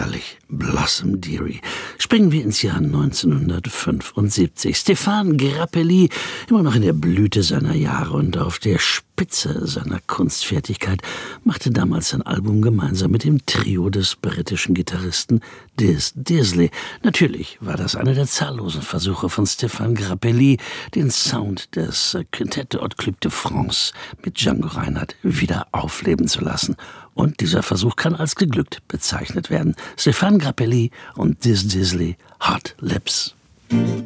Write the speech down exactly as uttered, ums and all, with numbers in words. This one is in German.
Herrlich, Blossom Dearie. Springen wir ins Jahr neunzehnhundertfünfundsiebzig. Stéphane Grappelli, immer noch in der Blüte seiner Jahre und auf der Spitze seiner Kunstfertigkeit, machte damals ein Album gemeinsam mit dem Trio des britischen Gitarristen Diz Dizzley. Natürlich war das einer der zahllosen Versuche von Stéphane Grappelli, den Sound des Quintette de Haute Club de France mit Django Reinhardt wieder aufleben zu lassen. Und dieser Versuch kann als geglückt bezeichnet werden. Stéphane Grappelli und Diz Dizzley, Hot Lips.